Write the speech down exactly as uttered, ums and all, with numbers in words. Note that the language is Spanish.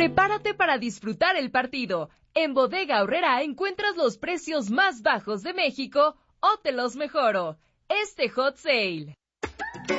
Prepárate para disfrutar el partido. En Bodega Aurrerá encuentras los precios más bajos de México o te los mejoro. Este Hot Sale.